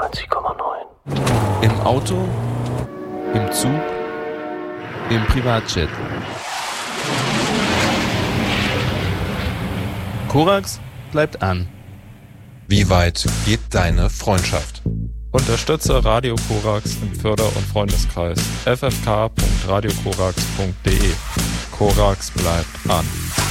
98,9. Im Auto, im Zug, im Privatjet. Korax bleibt an. Wie weit geht deine Freundschaft? Unterstütze Radio Korax im Förder- und Freundeskreis ffk.radiokorax.de. Korax bleibt an.